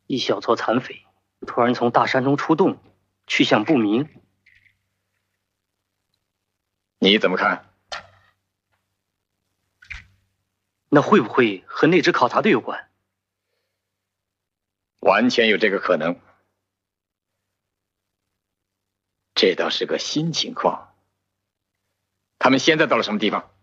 一小撮残匪突然从大山中出动，去向不明。 你怎么看？ 那会不会和那支考察队有关？ 完全有这个可能。这倒是个新情况。他们现在到了什么地方？